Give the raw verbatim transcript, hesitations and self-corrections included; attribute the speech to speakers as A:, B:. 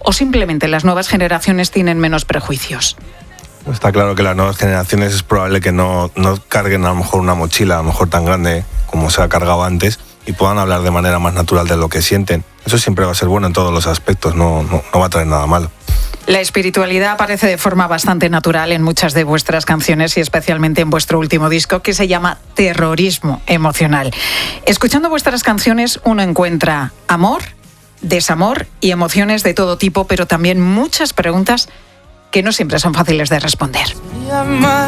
A: ¿O simplemente las nuevas generaciones tienen menos prejuicios?
B: Está claro que las nuevas generaciones es probable que no, no carguen a lo mejor una mochila, a lo mejor tan grande como se ha cargado antes, y puedan hablar de manera más natural de lo que sienten. Eso siempre va a ser bueno en todos los aspectos, no, no, no va a traer nada malo.
A: La espiritualidad aparece de forma bastante natural en muchas de vuestras canciones y especialmente en vuestro último disco, que se llama Terrorismo Emocional. Escuchando vuestras canciones uno encuentra amor, desamor y emociones de todo tipo, pero también muchas preguntas que no siempre son fáciles de responder.